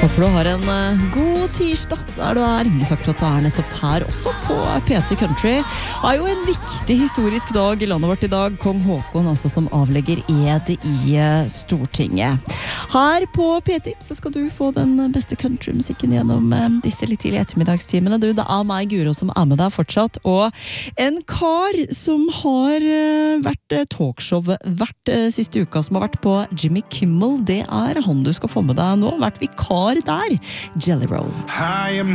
Håper du har en god tirsdag der du er. Takk for at du er nettopp her også på P3 Country. Det er jo en viktig historisk dag i landet vårt i dag. Kong Håkon altså som avlegger ed i Stortinget. Her på P3 så skal du få den beste countrymusikken gjennom disse litt tidlige ettermiddagstimene. Du, det er meg, Guro, som er med deg fortsatt. Og en kar som har vært talkshow-vert siste uka, som har vært på Jimmy Kimmel, det er han du skal få med deg nå. Vært vikar der, Jelly Roll.